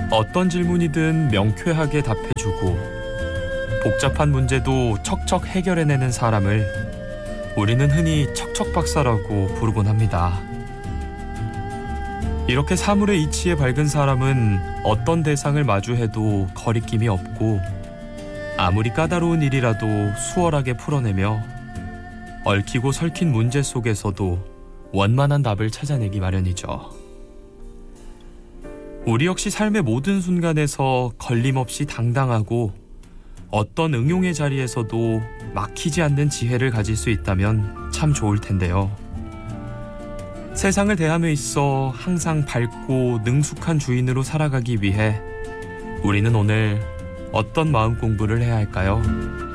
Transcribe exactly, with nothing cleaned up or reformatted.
어떤 질문이든 명쾌하게 답해주고 복잡한 문제도 척척 해결해내는 사람을 우리는 흔히 척척박사라고 부르곤 합니다. 이렇게 사물의 이치에 밝은 사람은 어떤 대상을 마주해도 거리낌이 없고 아무리 까다로운 일이라도 수월하게 풀어내며 얽히고 설킨 문제 속에서도 원만한 답을 찾아내기 마련이죠. 우리 역시 삶의 모든 순간에서 걸림없이 당당하고 어떤 응용의 자리에서도 막히지 않는 지혜를 가질 수 있다면 참 좋을 텐데요. 세상을 대함에 있어 항상 밝고 능숙한 주인으로 살아가기 위해 우리는 오늘 어떤 마음 공부를 해야 할까요?